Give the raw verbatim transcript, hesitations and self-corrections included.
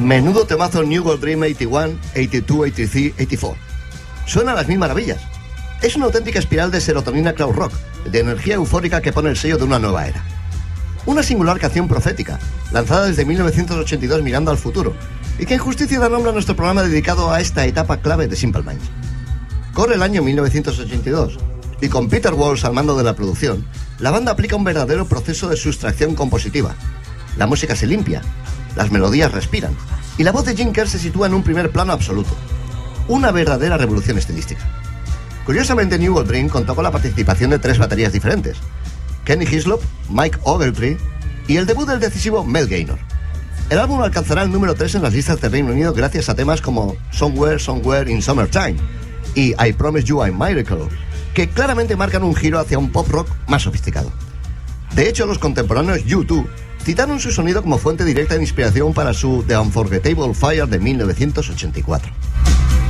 Menudo temazo New World Dream ochenta y uno, ochenta y dos, ochenta y tres, ochenta y cuatro. Suenan las mil maravillas. Es una auténtica espiral de serotonina cloud rock, de energía eufórica que pone el sello de una nueva era. Una singular canción profética, lanzada desde mil novecientos ochenta y dos mirando al futuro, y que en justicia da nombre a nuestro programa dedicado a esta etapa clave de Simple Minds. Corre el año mil novecientos ochenta y dos, y con Peter Walsh al mando de la producción, la banda aplica un verdadero proceso de sustracción compositiva. La música se limpia, las melodías respiran, y la voz de Jim Kerr se sitúa en un primer plano absoluto. Una verdadera revolución estilística. Curiosamente, New World Dream contó con la participación de tres baterías diferentes: Kenny Hislop, Mike Ogletree y el debut del decisivo Mel Gaynor. El álbum alcanzará el número tres en las listas de Reino Unido gracias a temas como Somewhere, Somewhere in Summertime y I Promise You I'm Miracle, que claramente marcan un giro hacia un pop rock más sofisticado. De hecho, los contemporáneos U dos citaron su sonido como fuente directa de inspiración para su The Unforgettable Fire de mil novecientos ochenta y cuatro.